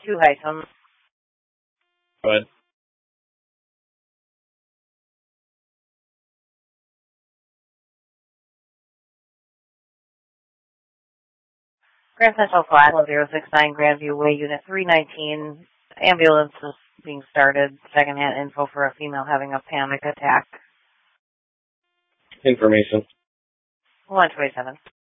2 items. Go ahead. Grand Central Flat, 069 Grandview Way, Unit 319. Ambulance is being started. Secondhand info for a female having a panic attack. Information. 127.